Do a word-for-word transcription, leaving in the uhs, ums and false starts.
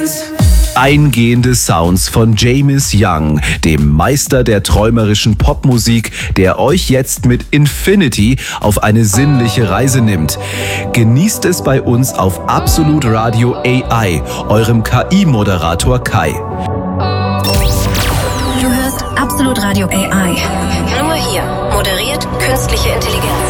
Eingehende Sounds von James Young, dem Meister der träumerischen Popmusik, der euch jetzt mit Infinity auf eine sinnliche Reise nimmt. Genießt es bei uns auf Absolut Radio A I, eurem K I-Moderator Kai. Du hörst Absolut Radio A I. Nur hier moderiert künstliche Intelligenz.